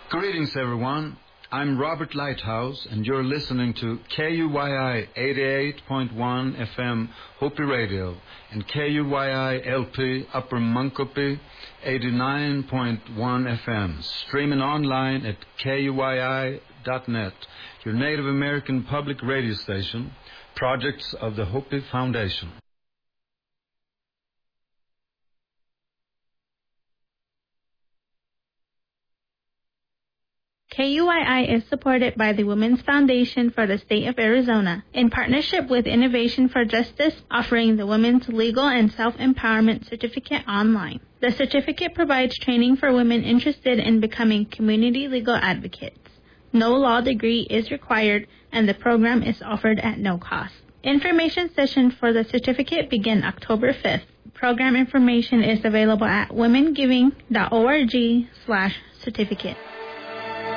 Greetings, everyone. I'm Robert Lighthouse, and you're listening to KUYI 88.1 FM Hopi Radio and KUYI LP Upper Munkopi 89.1 FM, streaming online at KUYI.net, your Native American public radio station, projects of the Hopi Foundation. KUYI is supported by the Women's Foundation for the State of Arizona in partnership with Innovation for Justice, offering the Women's Legal and Self-Empowerment Certificate online. The certificate provides training for women interested in becoming community legal advocates. No law degree is required, and the program is offered at no cost. Information sessions for the certificate begin October 5th. Program information is available at womengiving.org/certificate.